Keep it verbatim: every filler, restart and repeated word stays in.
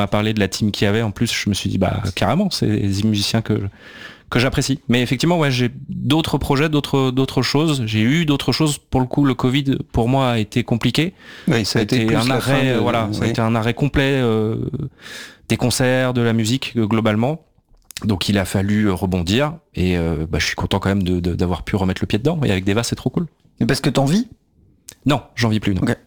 On a parlé de la team qu'il y avait. En plus, je me suis dit, bah, carrément, c'est des musiciens que, que j'apprécie. Mais effectivement, ouais, j'ai d'autres projets, d'autres, d'autres choses. J'ai eu d'autres choses. Pour le coup, le Covid, pour moi, a été compliqué. Oui, ça, ça a été, été un arrêt, de... voilà, oui. ça a été un arrêt complet euh, des concerts, de la musique, euh, globalement. Donc, il a fallu rebondir. Et euh, bah, je suis content quand même de, de, d'avoir pu remettre le pied dedans. Et avec Deva, c'est trop cool. Mais parce que t'en vis ? Non, j'en vis plus, non. Okay.